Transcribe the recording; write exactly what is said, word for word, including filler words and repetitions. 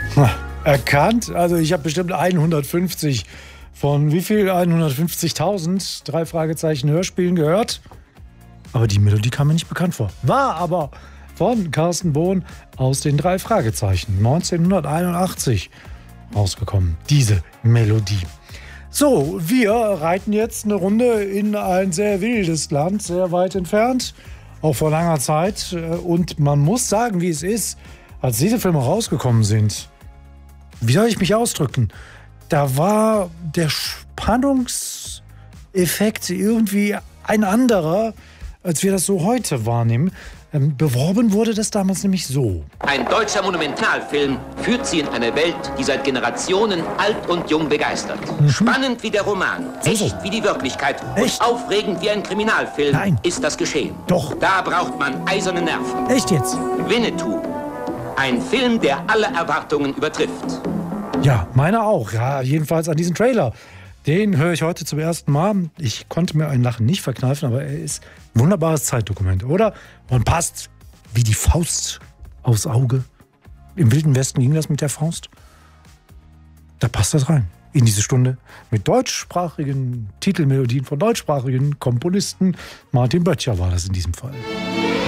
Erkannt? Also ich habe bestimmt hundertfünfzig von wie viel? hundertfünfzigtausend drei Fragezeichen Hörspielen gehört. Aber die Melodie kam mir nicht bekannt vor. War aber von Carsten Bohn aus den drei Fragezeichen neunzehnhunderteinundachtzig rausgekommen. Diese Melodie. So, wir reiten jetzt eine Runde in ein sehr wildes Land, sehr weit entfernt, auch vor langer Zeit. Und man muss sagen, wie es ist, als diese Filme rausgekommen sind, wie soll ich mich ausdrücken? Da war der Spannungseffekt irgendwie ein anderer, als wir das so heute wahrnehmen. Ähm, beworben wurde das damals nämlich so. Ein deutscher Monumentalfilm führt Sie in eine Welt, die seit Generationen alt und jung begeistert. Mhm. Spannend wie der Roman, so, echt so. wie die Wirklichkeit Echt? und aufregend wie ein Kriminalfilm Nein. ist das geschehen. Doch. Da braucht man eiserne Nerven. Echt jetzt? Winnetou. Ein Film, der alle Erwartungen übertrifft. Ja, meine auch. Ja, jedenfalls an diesen Trailer. Den höre ich heute zum ersten Mal. Ich konnte mir ein Lachen nicht verkneifen, aber er ist ein wunderbares Zeitdokument, oder? Und passt wie die Faust aufs Auge. Im Wilden Westen ging das mit der Faust. Da passt das rein. In diese Stunde mit deutschsprachigen Titelmelodien von deutschsprachigen Komponisten. Martin Böttcher war das in diesem Fall.